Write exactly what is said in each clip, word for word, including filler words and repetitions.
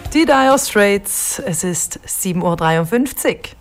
Die Dire Straits, es ist sieben Uhr dreiundfünfzig.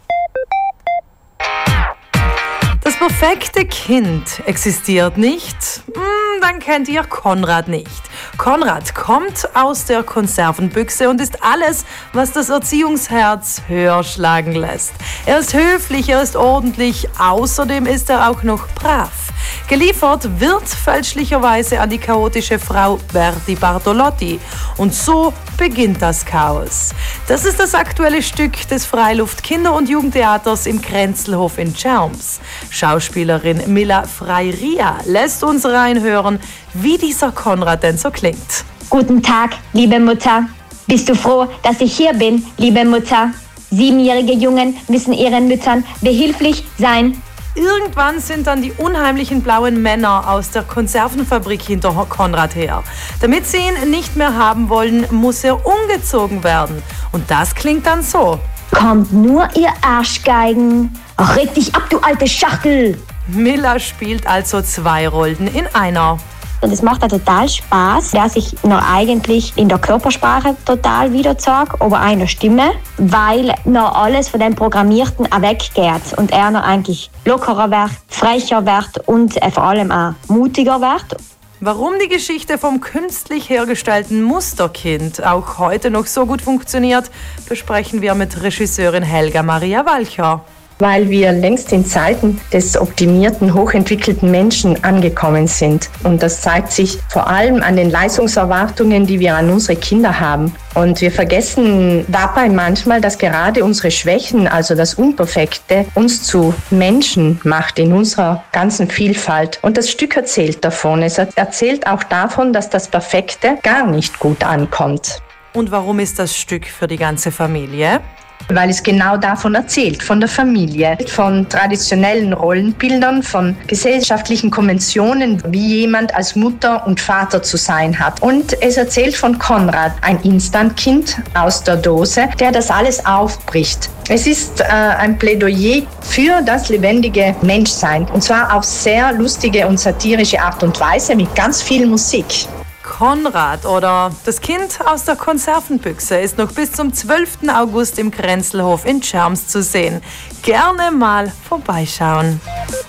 Das perfekte Kind existiert nicht? Hm, dann kennt ihr Konrad nicht. Konrad kommt aus der Konservenbüchse und ist alles, was das Erziehungsherz höher schlagen lässt. Er ist höflich, er ist ordentlich, außerdem ist er auch noch brav. Geliefert wird fälschlicherweise an die chaotische Frau Berti Bartolotti. Und so beginnt das Chaos. Das ist das aktuelle Stück des Freiluft-Kinder- und Jugendtheaters im Kränzelhof in Czerms. Schauspielerin Mila Freiria lässt uns reinhören, wie dieser Konrad denn so klingt. Guten Tag, liebe Mutter. Bist du froh, dass ich hier bin, liebe Mutter? Siebenjährige Jungen müssen ihren Müttern behilflich sein. Irgendwann sind dann die unheimlichen blauen Männer aus der Konservenfabrik hinter Konrad her. Damit sie ihn nicht mehr haben wollen, muss er umgezogen werden. Und das klingt dann so. Kommt nur ihr Arschgeigen. Ach, reg dich ab, du alte Schachtel. Mila spielt also zwei Rollen in einer. Und es macht ja total Spaß, dass ich noch eigentlich in der Körpersprache total wiederzeige, aber einer Stimme, weil noch alles von dem Programmierten auch weggeht und er noch eigentlich lockerer wird, frecher wird und vor allem auch mutiger wird. Warum die Geschichte vom künstlich hergestellten Musterkind auch heute noch so gut funktioniert, besprechen wir mit Regisseurin Helga Maria Walcher. Weil wir längst in Zeiten des optimierten, hochentwickelten Menschen angekommen sind. Und das zeigt sich vor allem an den Leistungserwartungen, die wir an unsere Kinder haben. Und wir vergessen dabei manchmal, dass gerade unsere Schwächen, also das Unperfekte, uns zu Menschen macht in unserer ganzen Vielfalt. Und das Stück erzählt davon. Es erzählt auch davon, dass das Perfekte gar nicht gut ankommt. Und warum ist das Stück für die ganze Familie? Weil es genau davon erzählt, von der Familie, von traditionellen Rollenbildern, von gesellschaftlichen Konventionen, wie jemand als Mutter und Vater zu sein hat. Und es erzählt von Konrad, ein Instantkind aus der Dose, der das alles aufbricht. Es ist äh, ein Plädoyer für das lebendige Menschsein, und zwar auf sehr lustige und satirische Art und Weise mit ganz viel Musik. Konrad oder das Kind aus der Konservenbüchse ist noch bis zum zwölften August im Kränzelhof in Czerms zu sehen. Gerne mal vorbeischauen.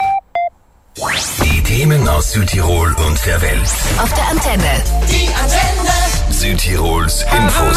Die Themen aus Südtirol und der Welt. Auf der Antenne. Die Antenne. Südtirols Infos.